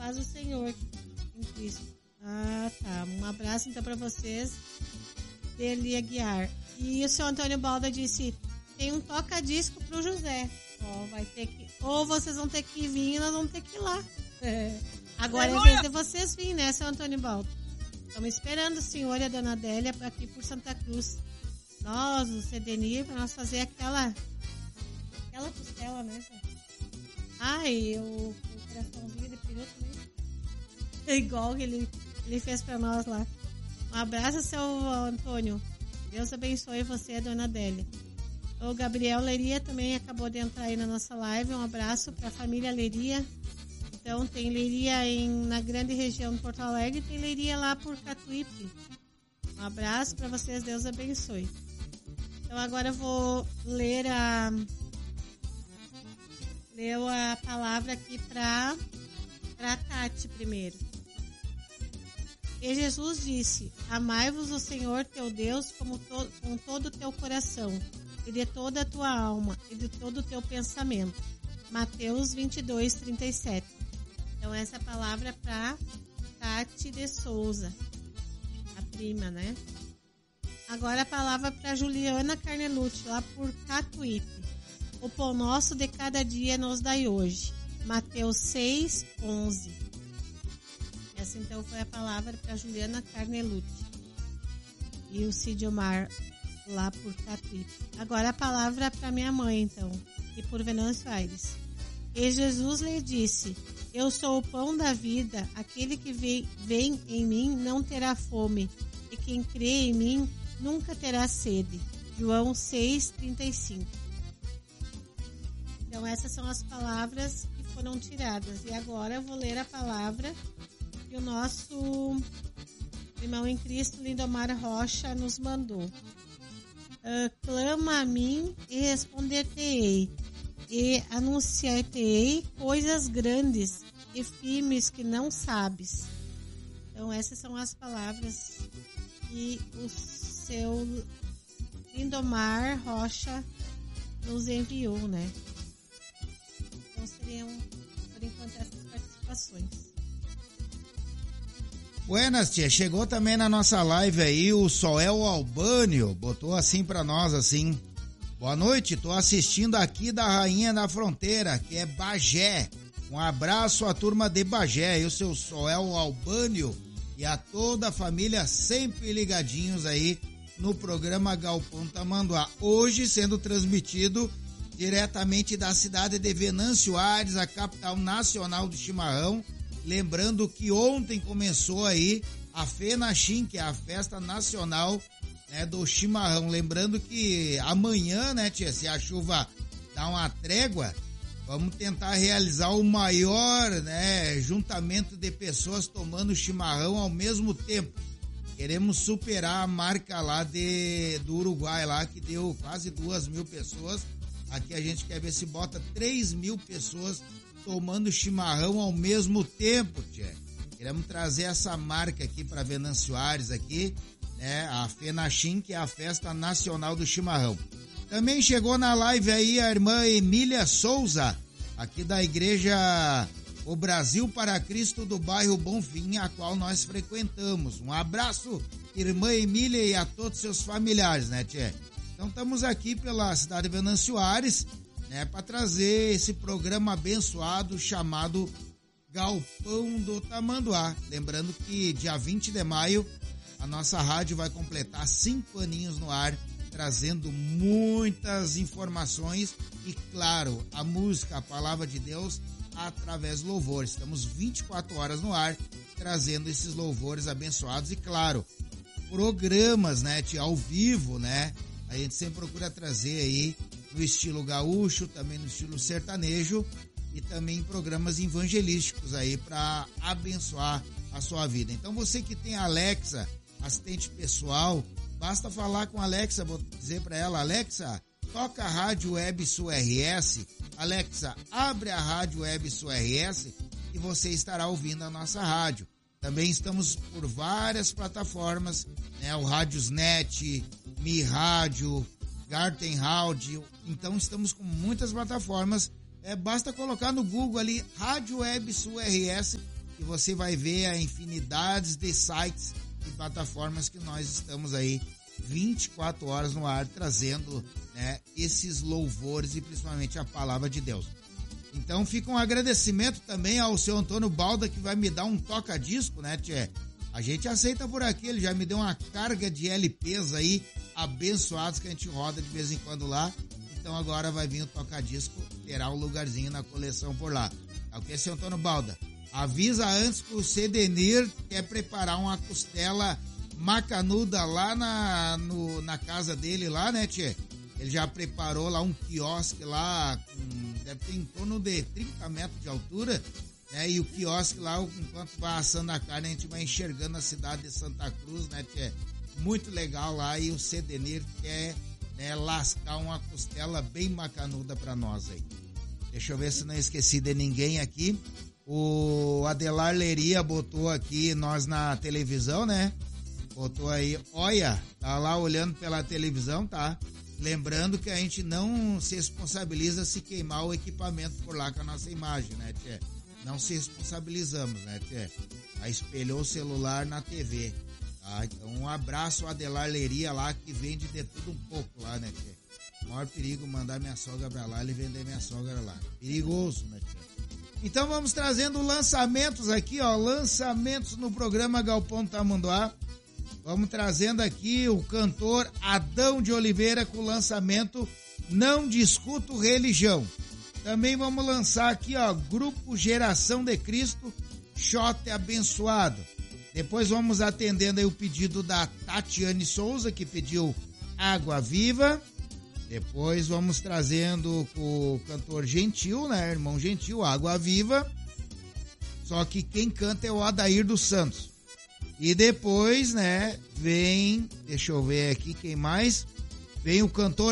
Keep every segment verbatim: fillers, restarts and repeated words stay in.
paz do Senhor em Cristo. Ah, tá. Um abraço então para vocês, Deli Aguiar. E o seu Antônio Balda disse: tem um toca-disco pro José. Ó, vai ter que. Ou vocês vão ter que vir e nós vamos ter que ir lá. É. Agora é a vez de vocês virem, né, seu Antônio Balda? Estamos esperando o senhor e a dona Adélia aqui por Santa Cruz. Nós, o Cedenir, para nós fazer aquela. Aquela costela, né, gente? Ai, o, o coraçãozinho de peru também. É igual que ele, ele fez para nós lá. Um abraço, seu Antônio. Deus abençoe você e a dona Adélia. O Gabriel Leiria também acabou de entrar aí na nossa live. Um abraço para a família Leiria. Então, tem Leiria em, na grande região de Porto Alegre e tem Leiria lá por Catuípe. Um abraço para vocês, Deus abençoe. Então, agora eu vou ler a, ler a palavra aqui para a Tati primeiro. E Jesus disse: amai-vos o Senhor teu Deus como to, com todo o teu coração, e de toda a tua alma, e de todo o teu pensamento. Mateus vinte e dois, trinta e sete. Então, essa palavra para Tati de Souza, a prima, né? Agora a palavra para Juliana Carnelucci, lá por Catuípe. O pão nosso de cada dia nos dai hoje. Mateus seis, onze. Essa então foi a palavra para Juliana Carnelucci. E o Cid Omar, lá por Catuípe. Agora a palavra para minha mãe, então, e por Venâncio Aires. E Jesus lhe disse: eu sou o pão da vida, aquele que vem, vem em mim não terá fome, e quem crê em mim nunca terá sede. João seis, trinta e cinco. Então essas são as palavras que foram tiradas. E agora eu vou ler a palavra que o nosso irmão em Cristo, Lindomar Rocha, nos mandou. Uh, clama a mim e responder-te-ei, e anunciar-te-ei coisas grandes e firmes que não sabes. Então essas são as palavras que o seu Lindomar Rocha nos enviou, né? Então seriam, por enquanto, essas participações. Buenas, tia. Chegou também na nossa live aí o Soel Albânio, botou assim pra nós, assim: boa noite, tô assistindo aqui da Rainha da Fronteira, que é Bagé. Um abraço à turma de Bagé, e o seu Soel Albânio e a toda a família sempre ligadinhos aí no programa Galpão Tamanduá. Hoje sendo transmitido diretamente da cidade de Venâncio Aires, a capital nacional do chimarrão. Lembrando que ontem começou aí a FENACHIM, que é a festa nacional, né, do chimarrão. Lembrando que amanhã, né, tia, se a chuva dá uma trégua, vamos tentar realizar o maior, né, juntamento de pessoas tomando chimarrão ao mesmo tempo. Queremos superar a marca lá de, do Uruguai, lá, que deu quase duas mil pessoas. Aqui a gente quer ver se bota três mil pessoas tomando chimarrão ao mesmo tempo, tia. Queremos trazer essa marca aqui para Venâncio Aires aqui, né? A FENACHIM, que é a Festa Nacional do Chimarrão. Também chegou na live aí a irmã Emília Souza, aqui da igreja O Brasil para Cristo do bairro Bonfim, a qual nós frequentamos. Um abraço, irmã Emília, e a todos seus familiares, né, tia? Então estamos aqui pela cidade de Venâncio Aires, né, para trazer esse programa abençoado chamado Galpão do Tamanduá. Lembrando que dia vinte de maio a nossa rádio vai completar cinco aninhos no ar, trazendo muitas informações e, claro, a música, a palavra de Deus através do louvor. Estamos vinte e quatro horas no ar, trazendo esses louvores abençoados e, claro, programas, né, ao vivo, né? A gente sempre procura trazer aí no estilo gaúcho, também no estilo sertanejo e também programas evangelísticos aí para abençoar a sua vida. Então você que tem a Alexa, assistente pessoal, basta falar com a Alexa, vou dizer para ela: Alexa, toca a Rádio Web Sul R S, Alexa, abre a Rádio Web Sul R S e você estará ouvindo a nossa rádio. Também estamos por várias plataformas, né? O Rádiosnet, Mi Rádio, Garten Rádio. Então estamos com muitas plataformas. É, basta colocar no Google ali Rádio Web Sul R S, e você vai ver a infinidade de sites e plataformas que nós estamos aí vinte e quatro horas no ar, trazendo, né, esses louvores e principalmente a palavra de Deus. Então fica um agradecimento também ao seu Antônio Balda, que vai me dar um toca-disco, né, tchê? A gente aceita por aqui, ele já me deu uma carga de L Ps aí, abençoados, que a gente roda de vez em quando lá. Então agora vai vir o toca-disco, terá um lugarzinho na coleção por lá. É o que, seu Antônio Balda? Avisa antes que o Cedenir quer preparar uma costela macanuda lá na, no, na casa dele lá, né, tchê? Ele já preparou lá um quiosque lá, com, deve ter em torno de trinta metros de altura, né? E o quiosque lá, enquanto vai assando a carne, a gente vai enxergando a cidade de Santa Cruz, né, tchê? Muito legal lá, e o Cedenir quer, né, lascar uma costela bem macanuda pra nós aí. Deixa eu ver se não esqueci de ninguém aqui. O Adelar Leria botou aqui nós na televisão, né? Botou aí, olha, tá lá olhando pela televisão, tá? Lembrando que a gente não se responsabiliza se queimar o equipamento por lá com a nossa imagem, né, tchê? Não se responsabilizamos, né, tchê? Aí espelhou o celular na T V, tá? Então um abraço ao Adelar Leria lá, que vende de tudo um pouco lá, né, tchê? O maior perigo mandar minha sogra pra lá e vender minha sogra lá. Perigoso, né, tchê? Então vamos trazendo lançamentos aqui, ó, lançamentos no programa Galpão do Tamanduá. Vamos trazendo aqui o cantor Adão de Oliveira com o lançamento Não Discuto Religião. Também vamos lançar aqui, ó, Grupo Geração de Cristo, Xote Abençoado. Depois vamos atendendo aí o pedido da Tatiane Souza, que pediu Água Viva. Depois vamos trazendo com o cantor Gentil, né, irmão Gentil, Água Viva. Só que quem canta é o Adair dos Santos. E depois, né, vem, deixa eu ver aqui quem mais, vem o cantor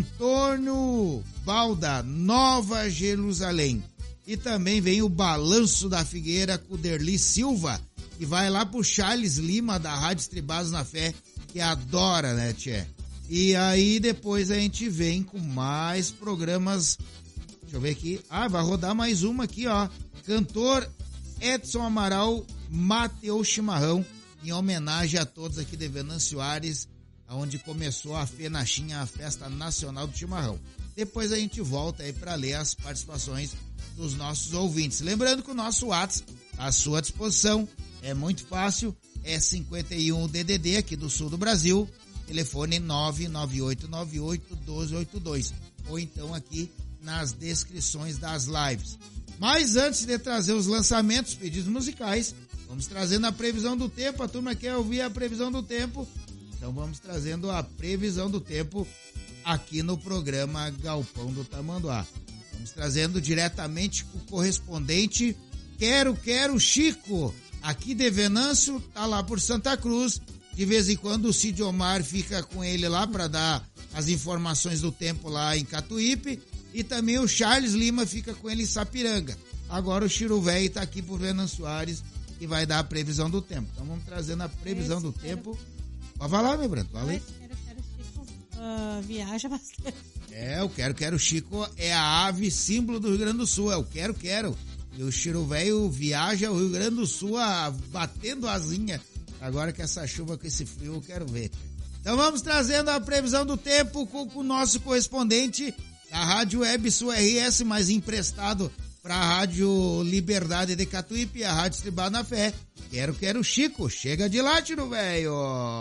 Antônio Balda, Nova Jerusalém. E também vem o Balanço da Figueira com o Derli Silva, que vai lá pro Charles Lima, da Rádio Estribados na Fé, que adora, né, tchê? E aí depois a gente vem com mais programas, deixa eu ver aqui, ah, vai rodar mais uma aqui, ó, cantor Edson Amaral, Mateus Chimarrão, em homenagem a todos aqui de Venâncio Aires, onde começou a FENACHIM, a Festa Nacional do Chimarrão. Depois a gente volta aí para ler as participações dos nossos ouvintes. Lembrando que o nosso WhatsApp à sua disposição, é muito fácil, é cinquenta e um D D D aqui do sul do Brasil, telefone nove nove oito nove oito um dois oito dois, ou então aqui nas descrições das lives. Mas antes de trazer os lançamentos, pedidos musicais, vamos trazendo a previsão do tempo. A turma quer ouvir a previsão do tempo, então vamos trazendo a previsão do tempo aqui no programa Galpão do Tamanduá. Vamos trazendo diretamente com o correspondente Quero Quero Chico, aqui de Venâncio, tá lá por Santa Cruz. De vez em quando o Cid Omar fica com ele lá para dar as informações do tempo lá em Catuípe. E também o Charles Lima fica com ele em Sapiranga. Agora o Chiro Véi tá aqui por Venâncio Aires e vai dar a previsão do tempo. Então vamos trazendo a previsão do tempo. Pode falar, meu Branco? Fala aí. Quero Quero Chico uh, viaja bastante. É, o Quero Quero Chico é a ave símbolo do Rio Grande do Sul. É o Quero Quero. E o Chiro Véio viaja o Rio Grande do Sul a, batendo asinha. Agora que essa chuva, com esse frio, eu quero ver. Então vamos trazendo a previsão do tempo com, com o nosso correspondente da Rádio Web Sul R S, mas emprestado para a Rádio Liberdade de Catuípe e a Rádio Estribado na Fé. Quero, quero Chico. Chega de lá, tiro velho.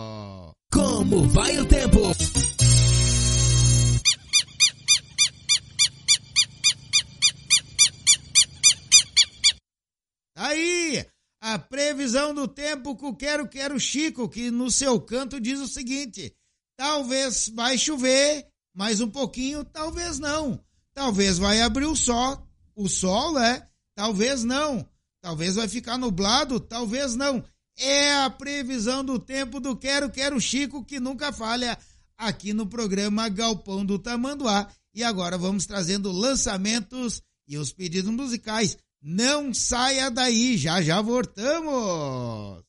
Como vai o tempo? Aí, a previsão do tempo com o Quero Quero Chico, que no seu canto diz o seguinte: talvez vai chover mais um pouquinho, talvez não. Talvez vai abrir o sol, o sol, né? Talvez não. Talvez vai ficar nublado, talvez não. É a previsão do tempo do Quero Quero Chico, que nunca falha aqui no programa Galpão do Tamanduá. E agora vamos trazendo lançamentos e os pedidos musicais. Não saia daí, já já voltamos.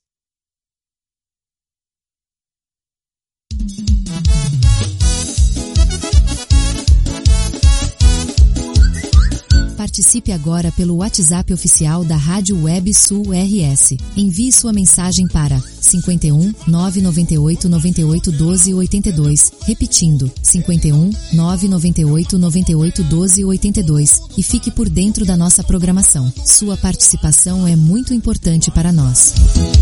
Participe agora pelo WhatsApp oficial da Rádio Web Sul R S. Envie sua mensagem para cinco um nove nove oito nove oito um dois oito dois, repetindo cinco um nove nove oito nove oito um dois oito dois, e fique por dentro da nossa programação. Sua participação é muito importante para nós.